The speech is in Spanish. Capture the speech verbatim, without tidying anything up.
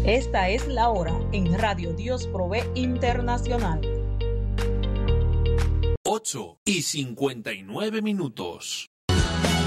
Esta es la hora en Radio Dios Provee Internacional. ocho y cincuenta y nueve minutos.